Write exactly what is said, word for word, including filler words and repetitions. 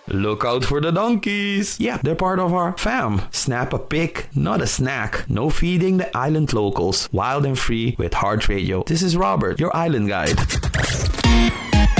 Look out for the donkeys. Yeah, they're part of our fam. Snap a pic, not a snack. No feeding the island locals. Wild and free with Heart Radio. This is Robert, your island guide.